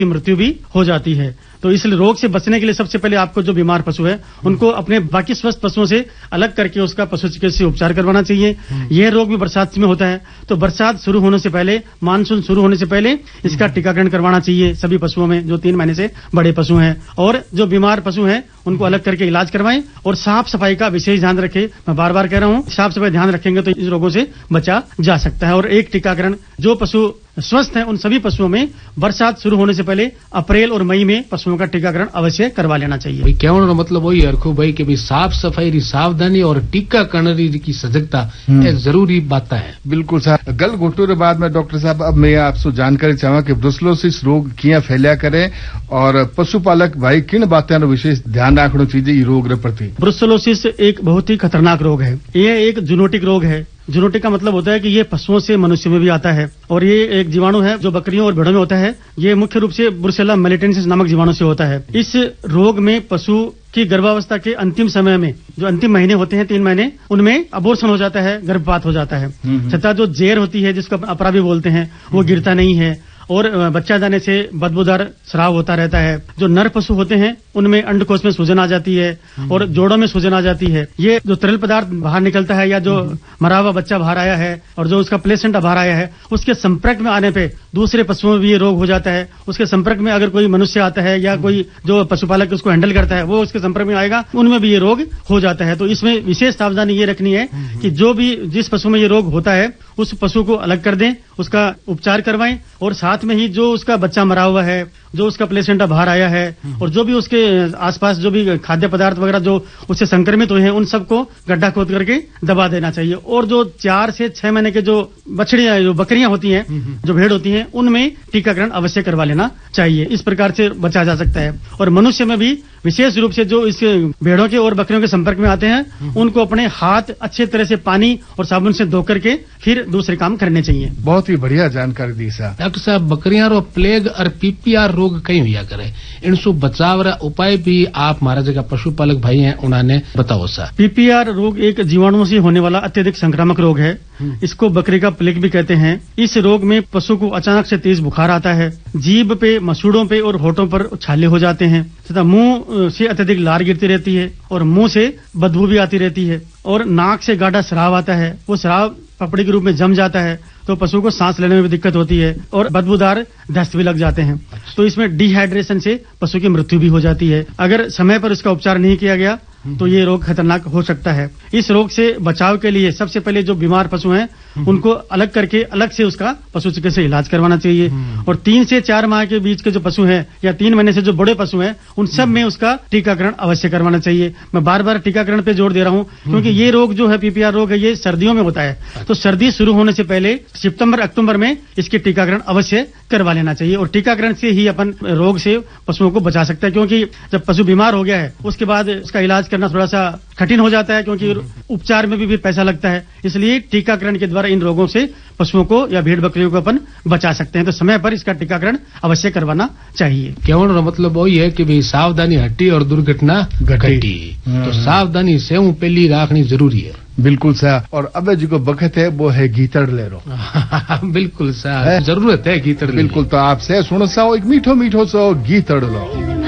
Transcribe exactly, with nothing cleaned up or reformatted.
की मृत्यु भी हो जाती है। तो इस रोग से बचने के लिए सबसे पहले आपको जो बीमार पशु है उनको अपने बाकी स्वस्थ पशुओं से अलग करके उसका पशु चिकित्सीय उपचार करवाना चाहिए। यह रोग भी बरसात में होता है, तो बरसात शुरू होने से पहले, मानसून शुरू होने से पहले इसका टीकाकरण करवाना चाहिए सभी पशुओं में जो तीन महीने से बड़े पशु हैं। और जो बीमार पशु हैं उनको अलग करके इलाज करवाएं और साफ सफाई का विशेष ध्यान रखें। मैं बार बार कह रहा हूं, साफ सफाई ध्यान रखेंगे तो इन रोगों से बचा जा सकता है। और एक टीकाकरण जो पशु स्वस्थ हैं उन सभी पशुओं में बरसात शुरू होने से पहले अप्रैल और मई में पशुओं का टीकाकरण अवश्य करवा लेना चाहिए। भाई कहने मतलब वही हरखू भाई कि भाई साफ सफाई री सावधानी और टीकाकरण की सजगता ये जरूरी बात है। बिल्कुल साहब। गल घोटू के बाद में डॉक्टर साहब अब मैं आपसे जानकारी चाहूंगा कि ब्रुसेलोसिस रोग किया फैलिया करे और पशुपालक भाई किन बातों का विशेष ध्यान रखना चाहिए ये रोग के प्रति। ब्रुसेलोसिस एक बहुत ही खतरनाक रोग है। ये एक जूनोटिक रोग है। जूनोटिक का मतलब होता है कि ये पशुओं से मनुष्य में भी आता है और ये एक जीवाणु है जो बकरियों और भेड़ों में होता है। ये मुख्य रूप से ब्रुसेला मेलिटेंसिस नामक जीवाणु से होता है। इस रोग में पशु की गर्भावस्था के अंतिम समय में, जो अंतिम महीने होते हैं तीन महीने, उनमें अबॉर्शन हो जाता है, गर्भपात हो जाता है। तथा जो जेर होती है जिसको अपरा भी बोलते हैं वो गिरता नहीं है और बच्चा जाने से बदबूदार स्राव होता रहता है। जो नर पशु होते हैं उनमें अंडकोश में सूजन आ जाती है और जोड़ों में सूजन आ जाती है। ये जो तरल पदार्थ बाहर निकलता है या जो मरा हुआ बच्चा बाहर आया है और जो उसका प्लेसेंटा बाहर आया है उसके संपर्क में आने पे दूसरे पशुओं में भी ये रोग हो जाता है। उसके संपर्क में अगर कोई मनुष्य आता है या कोई जो पशुपालक उसको हैंडल करता है वो उसके संपर्क में आएगा, उनमें भी ये रोग हो जाता है। तो इसमें विशेष सावधानी ये रखनी है कि जो भी जिस पशु में ये रोग होता है उस पशु को अलग कर दें, उसका उपचार करवाएं और साथ में ही जो उसका बच्चा मरा हुआ है, जो उसका प्लेसेंटा बाहर आया है और जो भी उसके आसपास जो भी खाद्य पदार्थ वगैरह जो उससे संक्रमित हुए हैं उन सबको गड्ढा खोद करके दबा देना चाहिए। और जो चार से छह महीने के जो बछड़ियां जो बकरियां होती हैं, जो भेड़ होती हैं, उनमें टीकाकरण अवश्य करवा लेना चाहिए। इस प्रकार से बचा जा सकता है। और मनुष्य में भी विशेष रूप से जो इस भेड़ों के और बकरियों के संपर्क में आते हैं उनको अपने हाथ अच्छे तरह से पानी और साबुन से धो करके फिर दूसरे काम करने चाहिए। बहुत ही बढ़िया जानकारी दी साहब। डॉक्टर साहब, बकरियां रो प्लेग और पीपीआर रोग कहीं हुआ करे, इनसे बचाव रा उपाय भी आप हमारा जगह पशुपालक भाई हैं उन्होंने बताओ सा। पीपीआर रोग एक जीवाणुओं से होने वाला अत्यधिक संक्रामक रोग है। इसको बकरी का प्लेग भी कहते हैं। इस रोग में पशु को अचानक से तेज बुखार आता है, जीभ पे, मसूड़ों पे और होठों पर छाले हो जाते हैं तथा मुंह से अत्यधिक लार गिरती रहती है और मुंह से बदबू भी आती रहती है और नाक से गाढ़ा स्राव आता है। वो स्राव पपड़ी के रूप में जम जाता है तो पशु को सांस लेने में भी दिक्कत होती है और बदबूदार दस्त भी लग जाते हैं। तो इसमें डिहाइड्रेशन से पशु की मृत्यु भी हो जाती है। अगर समय पर इसका उपचार नहीं किया गया तो ये रोग खतरनाक हो सकता है। इस रोग से बचाव के लिए सबसे पहले जो बीमार पशु हैं उनको अलग करके अलग से उसका पशु चिकित्सा इलाज करवाना चाहिए। और तीन से चार माह के बीच के जो पशु हैं या तीन महीने से जो बड़े पशु हैं उन सब में उसका टीकाकरण अवश्य करवाना चाहिए। मैं बार बार टीकाकरण पे जोर दे रहा हूँ क्योंकि ये रोग जो है पीपीआर रोग है ये सर्दियों में होता है। तो सर्दी शुरू होने से पहले सितंबर अक्टूबर में इसके टीकाकरण अवश्य करवा लेना चाहिए। और टीकाकरण से ही अपन रोग से पशुओं को बचा सकते हैं, क्योंकि जब पशु बीमार हो गया है उसके बाद उसका इलाज करना थोड़ा सा कठिन हो जाता है क्योंकि उपचार में भी, भी पैसा लगता है। इसलिए टीकाकरण के द्वारा इन रोगों से पशुओं को या भेड़ बकरियों को अपन बचा सकते हैं। तो समय पर इसका टीकाकरण अवश्य करवाना चाहिए। कहने का मतलब वही है कि भाई सावधानी हटी और दुर्घटना घटी। तो सावधानी से पहली रखनी जरूरी है। बिल्कुल साहब। और अब जो बखत है वो है गीतड़ ले रो। बिल्कुल साहब, जरूरत है गीतड़। बिल्कुल। तो आपसे सुनो सा एक मीठो मीठो सो गीतड़ लो।